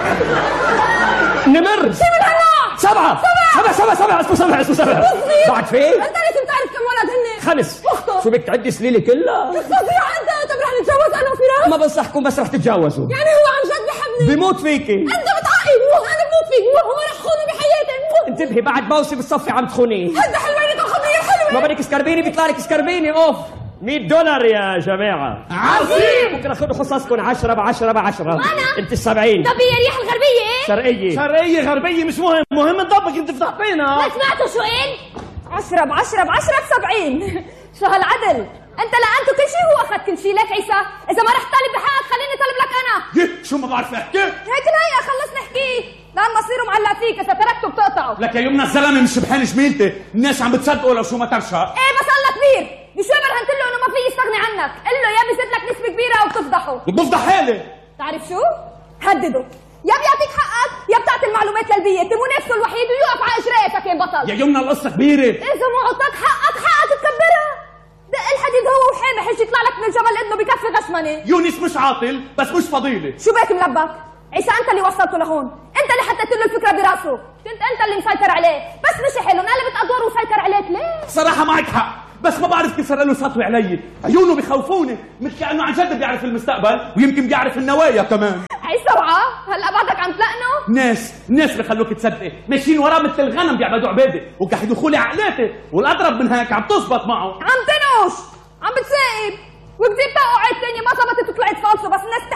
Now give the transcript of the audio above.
نمر. شي من هالنوع. سبعة. اسمه سبعة. بعد فين؟ انت لازم تعرف كم ولد هن. 5. اخطر. شو بدك تعدي سليلي كلها؟ فظيع انت. طب رح نتجوز انا وفراس؟ ما بنصحكم بس رح تتجوزوا. يعني هو عن جد بحبني؟ بموت فيكي. انت بتعقد. انا بموت فيك. هو رح خونه بحياتي. انتبهي بعد موسم بالصفي عم تخونيه. هدا حلوين الخبير حلوة. ما بدك سكربيني بيطلع لك سكربيني. اوف $100 يا جماعة. عظيم. ممكن اخذوا حصصكم 10 ب10 ب10. وانا؟ انت 70. طب هي ريح الغربية ايه؟ شرقية. شرقية غربية مش مهم، مهم نضبك انت فتحتينا. ما سمعتوا شو قال؟ 10 ب10 ب70. شو هالعدل؟ انت لقنته كل شيء وهو اخذ كل شيء. ليك عيسى اذا ما رح تطالب بحقك خليني طالب لك انا. شو ما بعرف احكي؟ هيك الهيئة خلص نحكي. لان مصيره معلق فيك. اذا تركته بتقطعه. لك يا يمنا الزلمه مش بحال جميلتي، الناس عم بتصدقوا لو شو ما ترشق. ايه بس الله كبير. بشو برهنت له انه ما في يستغني عنك؟ قل له يا بيزيد لك نسبة كبيرة او بتفضحه. بفضح حالي. تعرف شو؟ هدده. يا بيعطيك حقك يا بتعطي المعلومات للبيت. منافسه الوحيد ويوقف على اجرائك يا بطل. يا يمنا القصه كبيره. اذا ما عطاك حقك تكبرها. دق الحديد هو وحامي حيجي يطلع لك من الجبل انه بكفي غشمنه. يونس مش عاطل بس مش فضيله. شو بك ملبك؟ عيسى انت اللي وصلته لهون. انت اللي حطيت له الفكره براسه. كنت انت اللي مسيطر عليه. بس مش حلو نقلبت ادوار وسيطر عليك ليه؟ صراحه معك حق، بس ما بعرف كيف صار له سطوه علي. عيونه بخوفوني مثل كانه عن جد بيعرف المستقبل ويمكن بيعرف النوايا كمان. عيسى وعى هلا بعدك عم تلقنه؟ ناس بخلوك تصدقي، ماشيين وراه مثل الغنم بيعبدوا عباده وقاعد يدخلي عقلاتي، والاضرب من هيك عم تزبط معه. عم تنوش. عم بتسائب. وكذبت اوقات ثانيه ما ظبطت وطلعت فالصه. بس الناس